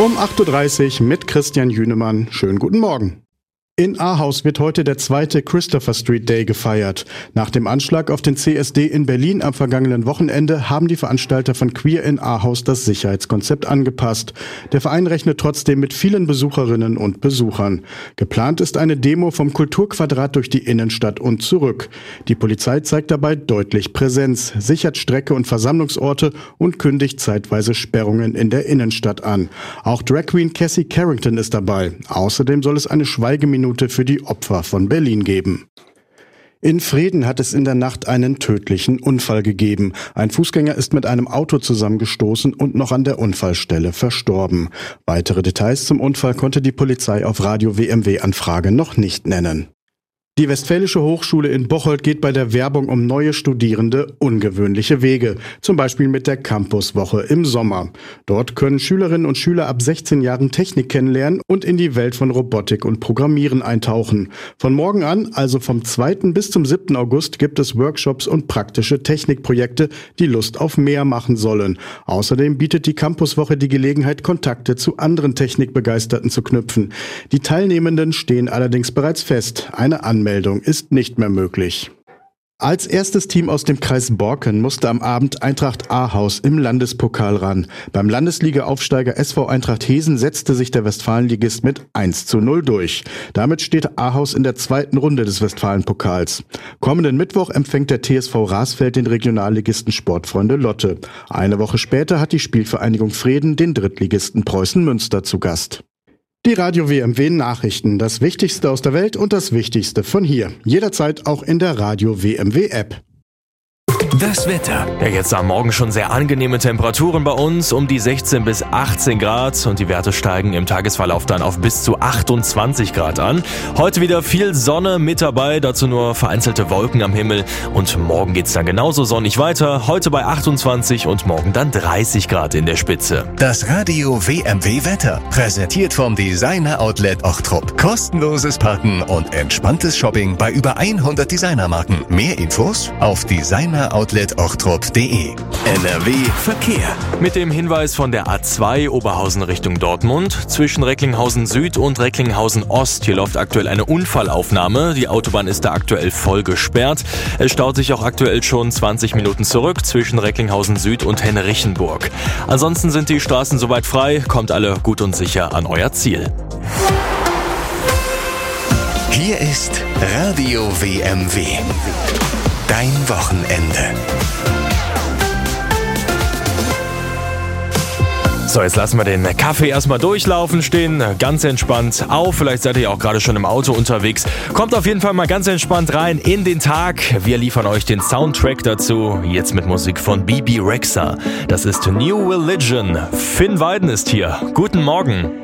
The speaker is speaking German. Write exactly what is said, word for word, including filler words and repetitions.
Um acht Uhr dreißig mit Christian Jünemann. Schönen guten Morgen. In Ahaus wird heute der zweite Christopher Street Day gefeiert. Nach dem Anschlag auf den C S D in Berlin am vergangenen Wochenende haben die Veranstalter von Queer in Ahaus das Sicherheitskonzept angepasst. Der Verein rechnet trotzdem mit vielen Besucherinnen und Besuchern. Geplant ist eine Demo vom Kulturquadrat durch die Innenstadt und zurück. Die Polizei zeigt dabei deutlich Präsenz, sichert Strecke und Versammlungsorte und kündigt zeitweise Sperrungen in der Innenstadt an. Auch Drag Queen Cassie Carrington ist dabei. Außerdem soll es eine Schweigeminute für die Opfer von Berlin geben. In Vreden hat es in der Nacht einen tödlichen Unfall gegeben. Ein Fußgänger ist mit einem Auto zusammengestoßen und noch an der Unfallstelle verstorben. Weitere Details zum Unfall konnte die Polizei auf Radio W M W-Anfrage noch nicht nennen. Die Westfälische Hochschule in Bocholt geht bei der Werbung um neue Studierende ungewöhnliche Wege, zum Beispiel mit der Campuswoche im Sommer. Dort können Schülerinnen und Schüler ab sechzehn Jahren Technik kennenlernen und in die Welt von Robotik und Programmieren eintauchen. Von morgen an, also vom zweiten bis zum siebten August, gibt es Workshops und praktische Technikprojekte, die Lust auf mehr machen sollen. Außerdem bietet die Campuswoche die Gelegenheit, Kontakte zu anderen Technikbegeisterten zu knüpfen. Die Teilnehmenden stehen allerdings bereits fest. Eine Anmeldung Meldung ist nicht mehr möglich. Als erstes Team aus dem Kreis Borken musste am Abend Eintracht Ahaus im Landespokal ran. Beim Landesliga-Aufsteiger S V Eintracht Hesen setzte sich der Westfalenligist mit eins zu null durch. Damit steht Ahaus in der zweiten Runde des Westfalenpokals. Kommenden Mittwoch empfängt der T S V Rasfeld den Regionalligisten Sportfreunde Lotte. Eine Woche später hat die Spielvereinigung Vreden den Drittligisten Preußen Münster zu Gast. Die Radio W M W Nachrichten, das Wichtigste aus der Welt und das Wichtigste von hier. Jederzeit auch in der Radio W M W App. Das Wetter. Ja, jetzt am Morgen schon sehr angenehme Temperaturen bei uns, um die sechzehn bis achtzehn Grad und die Werte steigen im Tagesverlauf dann auf bis zu achtundzwanzig Grad an. Heute wieder viel Sonne mit dabei, dazu nur vereinzelte Wolken am Himmel und morgen geht's dann genauso sonnig weiter. Heute bei achtundzwanzig und morgen dann dreißig Grad in der Spitze. Das Radio W M W Wetter, präsentiert vom Designer Outlet Ochtrup. Kostenloses Parken und entspanntes Shopping bei über hundert Designermarken. Mehr Infos auf designer outlet ochtrup punkt de. N R W Verkehr. Mit dem Hinweis von der A zwei Oberhausen Richtung Dortmund. Zwischen Recklinghausen Süd und Recklinghausen Ost. Hier läuft aktuell eine Unfallaufnahme. Die Autobahn ist da aktuell voll gesperrt. Es staut sich auch aktuell schon zwanzig Minuten zurück zwischen Recklinghausen Süd und Henrichenburg. Ansonsten sind die Straßen soweit frei. Kommt alle gut und sicher an euer Ziel. Hier ist Radio W M W. Dein Wochenende. So, jetzt lassen wir den Kaffee erstmal durchlaufen stehen, ganz entspannt auf. Vielleicht seid ihr ja auch gerade schon im Auto unterwegs. Kommt auf jeden Fall mal ganz entspannt rein in den Tag. Wir liefern euch den Soundtrack dazu, jetzt mit Musik von Bebe Rexha. Das ist New Religion. Finn Weiden ist hier. Guten Morgen.